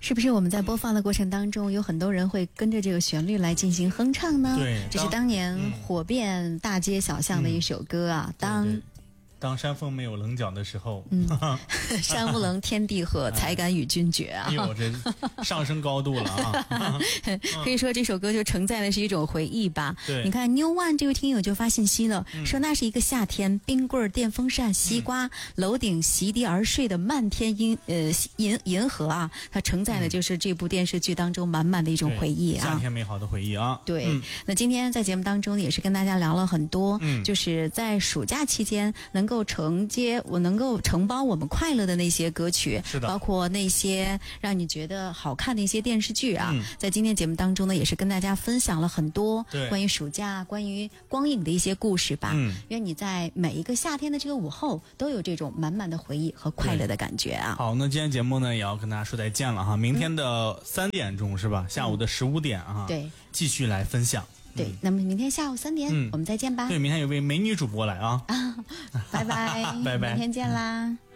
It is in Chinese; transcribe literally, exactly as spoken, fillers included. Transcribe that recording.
是不是我们在播放的过程当中，有很多人会跟着这个旋律来进行哼唱呢？ 对， 这是当年火遍大街小巷的一首歌啊。嗯、当对对当山峰没有棱角的时候， 嗯，山无棱，天地合，才敢与君绝啊！ 哎呦，这上升高度了啊！ 可以说这首歌就承载的是一种回忆吧。 对， 你看 New One 这位听友就发信息了，嗯、说那是一个夏天，冰棍、电风扇、西瓜，嗯、楼顶席地而睡的漫天银呃银银河啊，它承载的就是这部电视剧当中满满的一种回忆啊， 夏天美好的回忆啊。 对，嗯、那今天在节目当中也是跟大家聊了很多， 嗯、 就是在暑假期间能够承接我能够承包我们快乐的那些歌曲， 是的， 包括那些让你觉得好看的一些电视剧啊， 嗯、 在今天节目当中呢，也是跟大家分享了很多对关于暑假、关于光影的一些故事吧。 嗯， 愿你在每一个夏天的这个午后，都有这种满满的回忆和快乐的感觉啊。 好，那今天节目呢，也要跟大家说再见了哈。明天的三点钟、嗯、是吧？下午的十五点啊， 对， 继续来分享。 对，嗯、那么明天下午三点、嗯、我们再见吧。 对，明天有位美女主播来啊。 啊，拜拜， 拜拜， 明天见啦。